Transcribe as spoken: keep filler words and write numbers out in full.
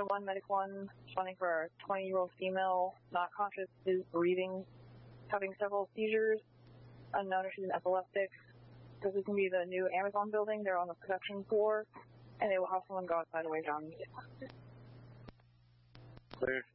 Station one, Medic one, responding for a twenty-year-old female, not conscious, is breathing, having several seizures, unknown if she's an epileptic. This is going to be the new Amazon building. They're on the production floor, and they will have someone go outside and wave down music. Cleared.